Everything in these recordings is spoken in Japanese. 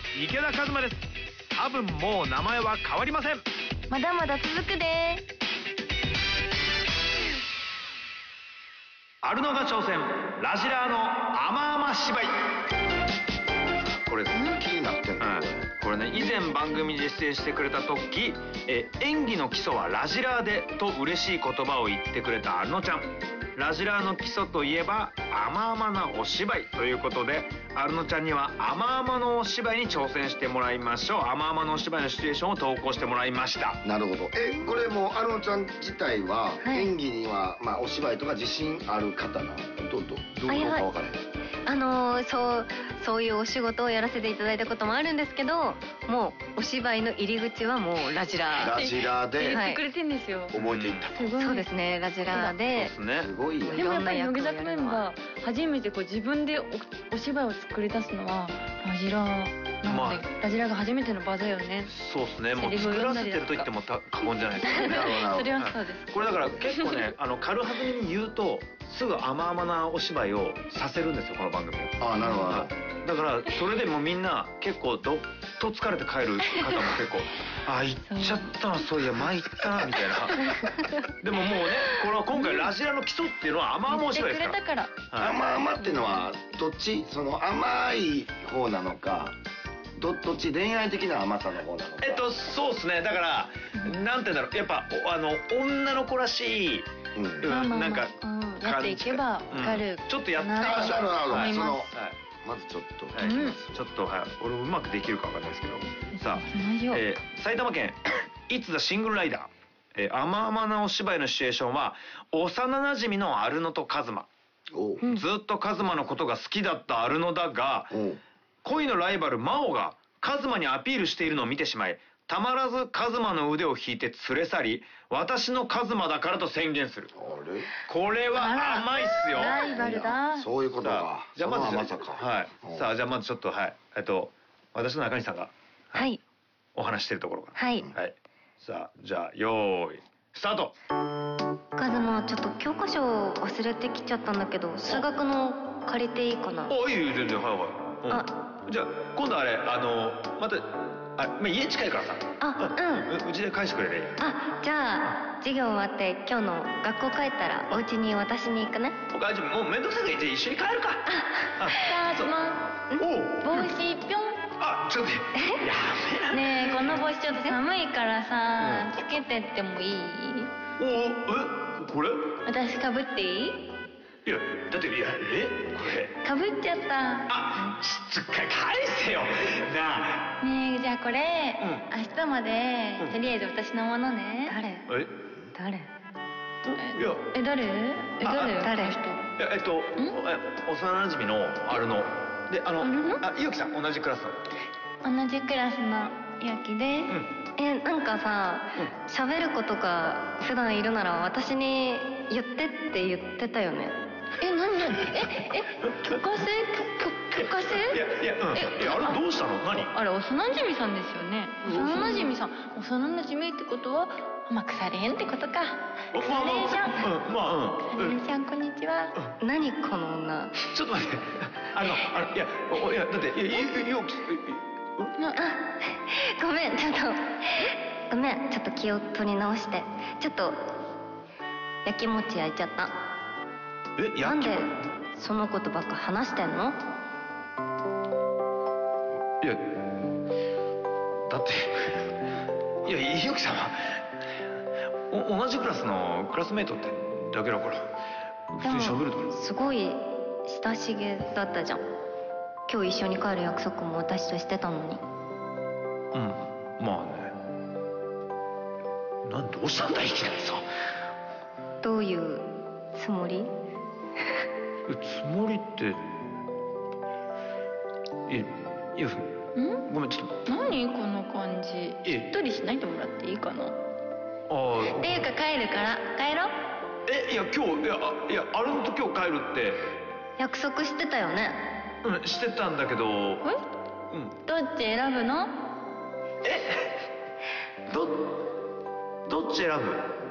池田一馬です。多分もう名前は変わりません。 まだまだ続くで。 アルノが挑戦、ラジラーの甘々芝居。これ気になってんの、 これね、以前番組で出演してくれた時、演技の基礎はラジラーでと嬉しい言葉を言ってくれたアルノちゃん。ラジラーの基礎といえば甘々なお芝居ということで、アルノちゃんには甘々のお芝居に挑戦してもらいましょう。甘々のお芝居のシチュエーションを投稿してもらいました。 なるほど。これもうアルノちゃん自体は演技には、まあお芝居とか自信ある方なの？どうか分からへん。 そういうお仕事をやらせていただいたこともあるんですけど、もうお芝居の入り口はもうラジラー。 ラジラーで言ってくれてんですよ。 覚えていった。 そうですね、ラジラーで。 そうですね。 すごいね。 でもやっぱり乃木坂メンバー初めてこう自分でお芝居を作り出すのはラジラーなので、ラジラーが初めての場だよね。 そうですね。もう作らせてると言っても過言じゃないですかね。 それはそうです。 これだから結構ね、軽はずみに言うとすぐ甘々なお芝居をさせるんですよ、この番組は。 なるほど。 だからそれでもみんな結構どっと疲れて帰る方も結構行っちゃったな、そういや参ったなみたいな。でももうね、これは今回ラジラの基礎っていうのは甘々お芝居ですから。 甘々っていうのはどっち？その甘い方なのか、どっち？恋愛的な甘さの方なのか。 そうですね。だからなんていうんだろう、やっぱ女の子らしい、なんかやっていけば分かる。 ちょっとやったと思います。 まずちょっと俺うまくできるかわかんないですけど、さあ、埼玉県いつだシングルライダー、甘々なお芝居のシチュエーションは幼なじみのアルノとカズマ。ずっとカズマのことが好きだったアルノだが、恋のライバルマオがカズマにアピールしているのを見てしまい、たまらずカズマの腕を引いて連れ去り、私のカズマだからと宣言する。これは甘いっすよ。 ライバルだ。 そういうことか。 じゃあまず、 さか。 さあじゃあまずちょっと私の中西さんがお話してるところから。さあじゃあよーいスタート。 カズマ、ちょっと教科書を忘れてきちゃったんだけど、数学の借りていいかな？ いいよ全然。じゃあ今度また家近いからさ、うちで返してくれる。 じゃあ授業終わって今日の学校帰ったらお家に渡しに行くね。 もうめんどくさいから一緒に帰るか。 カズマ、帽子ぴょん。 ちょっとやめねえ、この帽子ちょっと寒いからさ、つけてってもいい？ これ私かぶっていい？ いやだってこれかぶっちゃった。 返せよなあ。 ねえ、じゃあこれ明日までとりあえず私のものね。 誰？ 誰？ 誰？ 幼なじみのアルノで、ゆうきさん同じクラスの。同じクラスのゆうきです。 なんかさ、喋る子とか普段いるなら私に言ってって言ってたよね。 何？聞かせ？ いやあれどうしたの？何？ あれ幼馴染さんですよね。幼馴染さん。幼馴染ってことは腐れへんってことか。腐れんちゃん。腐れんちゃんこんにちは。 何この女。 ちょっと待って。いやだってゆうき。 ごめん、ちょっと気を取り直して。ちょっとやきもち焼いちゃった。なんでそのことばっか話してんの？ いやだってゆうきさんは同じクラスのクラスメートってだけだから普通に喋ると。 すごい親しげだったじゃん。今日一緒に帰る約束も私としてたのに。 まあね。どうしたんだいきなりさ。 どういうつもり？ つもりって。ごめんちょっと。 何この感じ。しっとりしないでもらっていいかな。っていうか帰るから帰ろう。 いやアルノと今日帰るって約束してたよね。 してたんだけど。 どっち選ぶの？ どっち選ぶ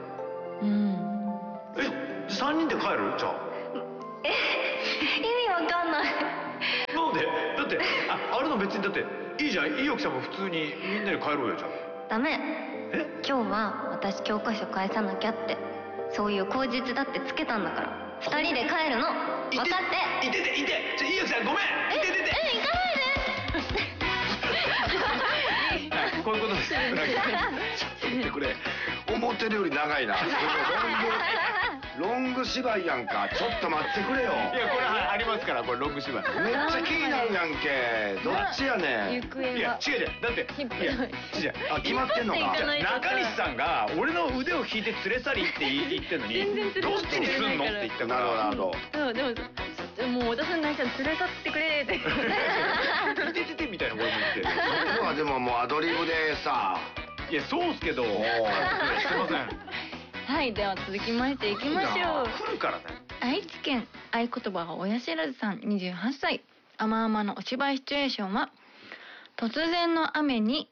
？3人で帰る？じゃあ意味わかんない。 なんで？だってアルノの別にだっていいじゃん。いいよきさんも普通にみんなで帰ろうよじゃん。 ダメ。今日は私教科書返さなきゃって、そういう口実だってつけたんだから。2人で帰るの。分かって。 いていいよきさんごめん。 行かないで。 こういうことです。ちょっと待ってくれ。思ってるより長いな。ロング芝居やんか。ちょっと待ってくれよ。 いやこれありますから、これロング芝居。 めっちゃ気になるやんけ。どっちやねん。 いや違うだって、 あ、決まってんのか。 中西さんが俺の腕を引いて連れ去りって言ってんのに、どっちにすんのって言ったから。 なるほど。 でも私の内緒連れ去ってくれって。 てみたいなこと言って。 そこはでももうアドリブでさ。 いやそうっすけど。すいません。 はい、では続きましていきましょう。 来るからね。 愛知県合言葉が親知らずさん28歳。甘々のお芝居シチュエーションは、突然の雨に、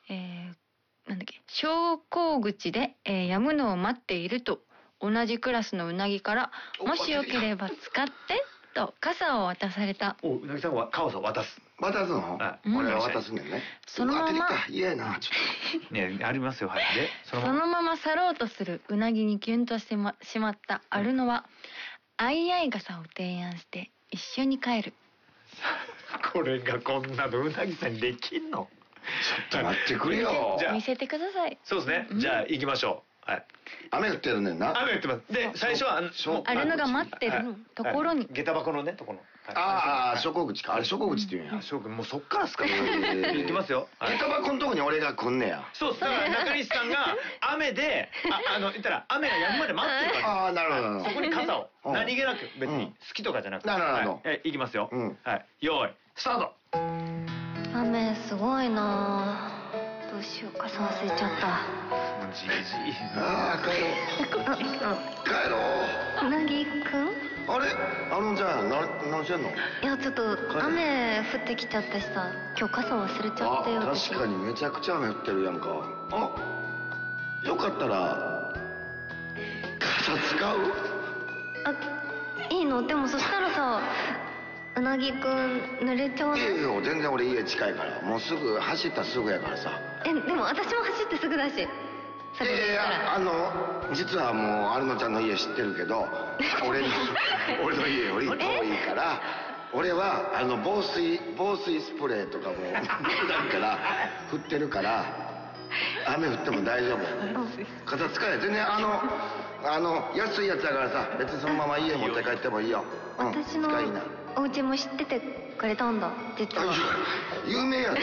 昇降口で、止むのを待っていると、同じクラスのうなぎからもしよければ使ってと傘を渡された。 うなぎさんは傘を渡すの？俺は渡すねんね。 そのまま嫌やなちょっとね、ありますよ。はい。でそのまま去ろうとするうなぎにキュンとしてしまったアルノは、相合い傘を提案して一緒に帰る。 これがこんなのうなぎさんにできんの？ ちょっと待ってくれよ。 見せてください。 そうですね。じゃあ行きましょう。はい。 雨降ってるねんな。 雨降ってます。で最初はあれのが待ってるところに、 下駄箱のねところ。 ああ、昇降口か。あれ昇降口って言うんや。 もうそっからっすか。行きますよ。 下駄箱のとこに俺が来んねや。 そうだから中西さんが雨で言ったら雨が止むまで待ってるから。 ああ、なるほど。 そこに傘を何気なく、別に好きとかじゃなくて。 なるほど。 行きますよ。はい。用意スタート。 雨すごいな。どうしよう、傘忘れちゃった。 ああ、帰ろう。帰ろう。 うなぎくん？ あれ、じゃあ何してんの？ いやちょっと雨降ってきちゃったしさ、今日傘忘れちゃったよ。 確かにめちゃくちゃ雨降ってるやんか。よかったら傘使う？ いいの？でもそしたらさ、うなぎくん濡れちゃわない？ いいよ、全然俺家近いから、もうすぐ走ったらすぐやからさ。 でも私も走ってすぐだし。それで実はもうアルノちゃんの家知ってるけど、俺の家より遠いから、俺は防水スプレーとかもだから振ってるから、雨降っても大丈夫。傘使え。全然安いやつだからさ、別にそのまま家持って帰ってもいいよ。 私のお家も知っててくれたんだ、実は。 有名やで。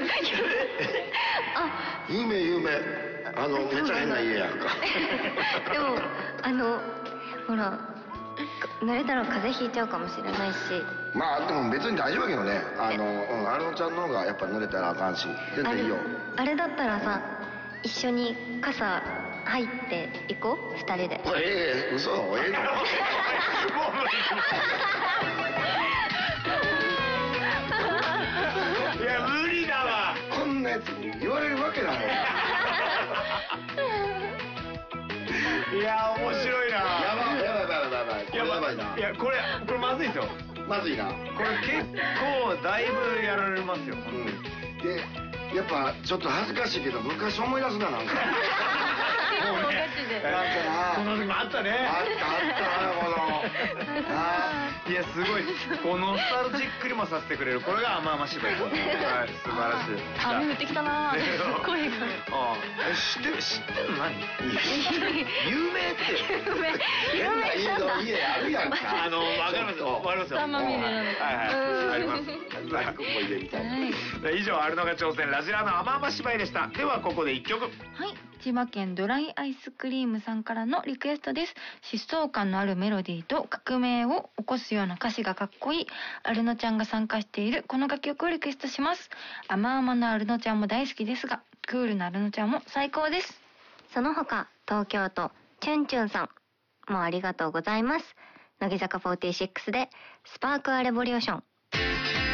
有名。めっちゃ変な家やんか。 でもほら、濡れたら風邪ひいちゃうかもしれないし。 まあでも別に大丈夫やけどね。アルノちゃんの方がやっぱ濡れたらあかんし、全然いいよ。あれだったらさ、一緒に傘入って行こう、2人で。 嘘？ いや無理だわ。 こんなやつに言われるわけない。 いや面白いな。 やばいな。 いやこれまずいですよ。 まずいな。 これ結構だいぶやられますよ。 でやっぱちょっと恥ずかしいけど、昔思い出すな、なんか。 もうね、この時もあったね。 あったいやすごい、このノスタルジックにもさせてくれる、これが甘々芝居。はい、素晴らしい。 雨降ってきたな。声が。 知ってるの？何？有名って。 変な家あるやんか。 わかりますよ。 玉まみれなの。 はいあります。以上、アルノが挑戦ラジラの甘々芝居でした。ではここで1曲。 はい、千葉県ドライアイスクリームさんからのリクエストです。疾走感のあるメロディーと革命を起こすような歌詞がかっこいいアルノちゃんが参加しているこの楽曲をリクエストします。甘々のアルノちゃんも大好きですが、クールなアルノちゃんも最高です。 その他、東京都チュンチュンさんもありがとうございます。乃木坂46でスパークアレボリューション。